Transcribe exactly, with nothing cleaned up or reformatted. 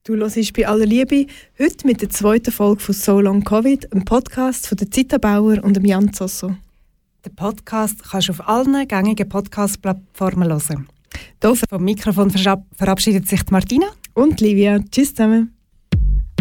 Du hörst bei aller Liebe heute mit der zweiten Folge von «So Long Covid», einem Podcast von der Zita Bauer und dem Jan Zosso. Den Podcast kannst du auf allen gängigen Podcast-Plattformen hören. Hier vom Mikrofon verabschiedet sich Martina und Livia. Tschüss zusammen.